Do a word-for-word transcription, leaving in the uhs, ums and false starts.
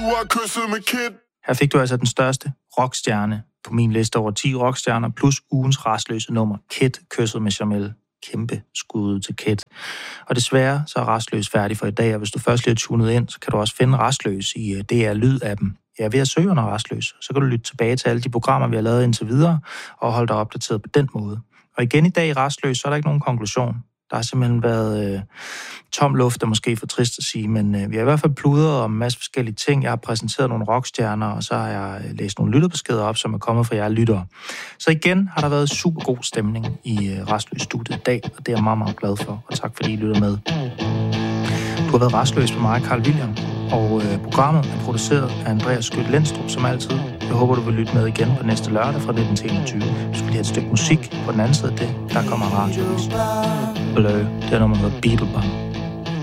har kysset med Kid. Her fik du altså den største rockstjerne på min liste over ti rockstjerner, plus ugens rastløse nummer, Kid, kysset med Jamel. Kæmpe skud til Kid. Og desværre så er Rastløs færdig for i dag, og hvis du først lige er tunet ind, så kan du også finde Rastløs i D R Lyd-appen. Ja, ved at søge under Rastløs, så kan du lytte tilbage til alle de programmer, vi har lavet indtil videre, og holde dig opdateret på den måde. Og igen i dag i Rastløs, så er der ikke nogen konklusion. Der har simpelthen været øh, tom luft, er måske for trist at sige, men øh, vi har i hvert fald pludret om en masse forskellige ting. Jeg har præsenteret nogle rockstjerner, og så har jeg læst nogle lytterbeskeder op, som er kommet fra jer lyttere. Så igen har der været super god stemning i øh, Rastløs-studiet i dag, og det er jeg meget, meget glad for, og tak fordi I lytter med. Du har været Rastløs med mig, Carl William, og øh, programmet er produceret af Andreas Skyld Lindstrup, som altid. Jeg håber, du vil lytte med igen på næste lørdag fra nitten til enogtyve. Du skal lige have et stykke musik på den anden side af det. Der kommer radiovis. Blø, det er noget, man hedder Beetlebum.